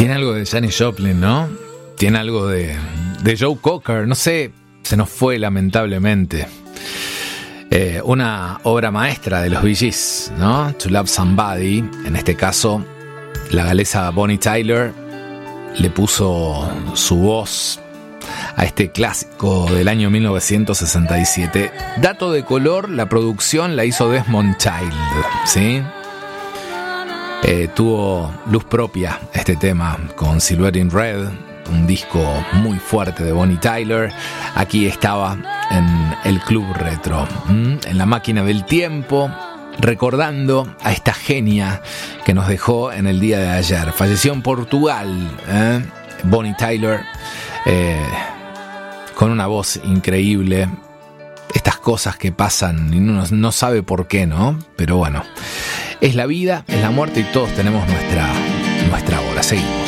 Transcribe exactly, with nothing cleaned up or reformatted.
Tiene algo de Janis Joplin, ¿no? Tiene algo de, de Joe Cocker, no sé, se nos fue lamentablemente. Eh, una obra maestra de los Bee Gees, ¿no? To Love Somebody. En este caso, la galesa Bonnie Tyler le puso su voz a este clásico del año mil novecientos sesenta y siete. Dato de color, la producción la hizo Desmond Child, ¿sí? Eh, tuvo luz propia este tema con Silhouette in Red, un disco muy fuerte de Bonnie Tyler. Aquí estaba en el Club Retro, ¿m? En la máquina del tiempo, recordando a esta genia que nos dejó en el día de ayer. Falleció en Portugal, ¿eh? Bonnie Tyler, eh, con una voz increíble. Estas cosas que pasan y uno no sabe por qué, ¿no? Pero bueno, es la vida, es la muerte y todos tenemos nuestra, nuestra hora. Seguimos.